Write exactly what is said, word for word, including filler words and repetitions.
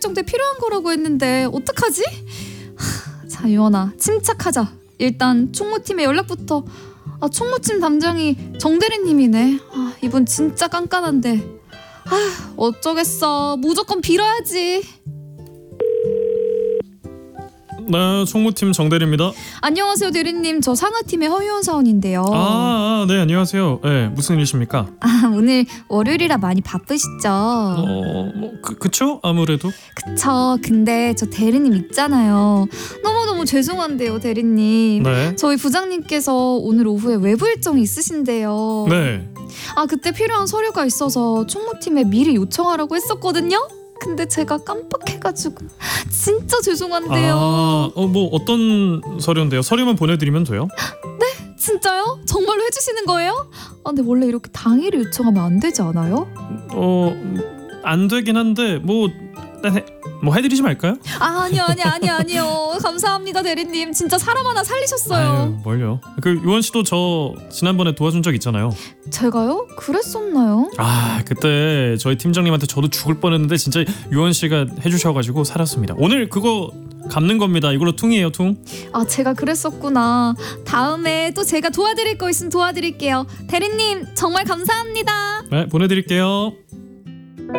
일정 때 필요한 거라고 했는데 어떡하지? 하, 자 유원아 침착하자. 일단 총무팀에 연락부터. 아 총무팀 담당이 정대리님이네. 아 이분 진짜 깐깐한데. 아 어쩌겠어. 무조건 빌어야지. 네, 총무팀 정대리입니다. 안녕하세요 대리님. 저 상하팀의 허유원 사원인데요. 아, 아, 네 안녕하세요. 네, 무슨 일이십니까? 아 오늘 월요일이라 많이 바쁘시죠? 어, 뭐 그, 그쵸? 아무래도. 그쵸. 근데 저 대리님 있잖아요. 너무너무 죄송한데요 대리님. 네. 저희 부장님께서 오늘 오후에 외부 일정이 있으신데요. 네. 아 그때 필요한 서류가 있어서 총무팀에 미리 요청하라고 했었거든요. 근데 제가 깜빡해가지고 진짜 죄송한데요. 아, 어, 뭐 어떤 서류인데요? 서류만 보내드리면 돼요? 네? 진짜요? 정말로 해주시는 거예요? 아 근데 원래 이렇게 당일에 요청하면 안 되지 않아요? 어, 안 되긴 한데 뭐, 네, 뭐 해드리지 말까요? 아 아니요 아니요 아니요 아니요. 감사합니다 대리님. 진짜 사람 하나 살리셨어요. 아유, 뭘요? 그 유원 씨도 저 지난번에 도와준 적 있잖아요. 제가요? 그랬었나요? 아, 그때 저희 팀장님한테 저도 죽을 뻔했는데 진짜 유원 씨가 해주셔가지고 살았습니다. 오늘 그거 갚는 겁니다. 이걸로 퉁이에요, 퉁. 아 제가 그랬었구나. 다음에 또 제가 도와드릴 거 있으면 도와드릴게요. 대리님 정말 감사합니다. 네, 보내드릴게요.